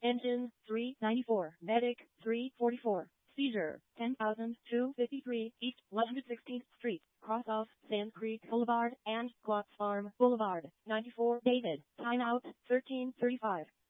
Engine 394. Medic 344. Seizure 10,253 East 116th Street, cross off Sand Creek Boulevard and Glotz Farm Boulevard. 94. David. Timeout 13:35.